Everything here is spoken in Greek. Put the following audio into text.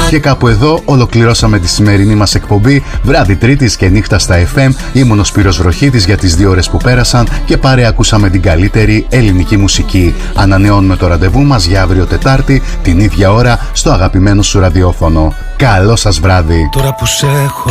Και κάπου εδώ ολοκληρώσαμε τη σημερινή μας εκπομπή. Βράδυ Τρίτης και νύχτα στα FM. Ήμουν ο Σπύρος Βροχίτης για τις 2 ώρες που πέρασαν και ακούσαμε την καλύτερη ελληνική μουσική. Ανανεώνουμε το ραντεβού μας για αύριο Τετάρτη την ίδια ώρα στο αγαπημένο σου ραδιόφωνο. Καλό σας βράδυ. Τώρα που σε έχω